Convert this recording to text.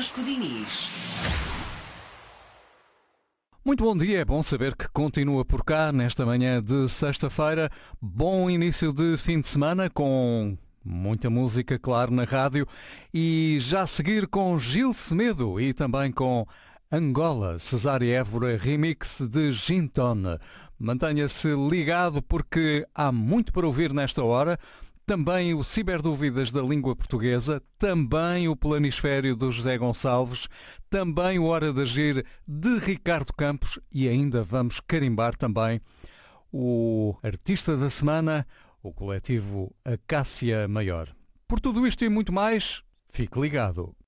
Vasco Diniz. Muito bom dia, é bom saber que continua por cá nesta manhã de sexta-feira. Bom início de fim de semana com muita música, claro, na rádio. E já a seguir com Gil Semedo e também com Angola, Cesária Évora, remix de Gintone. Mantenha-se ligado porque há muito para ouvir nesta hora. Também o Ciberdúvidas da Língua Portuguesa, também o Planisfério do José Gonçalves, também o Hora de Agir de Ricardo Campos e ainda vamos carimbar também o Artista da Semana, o coletivo Acácia Maior. Por tudo isto e muito mais, fique ligado.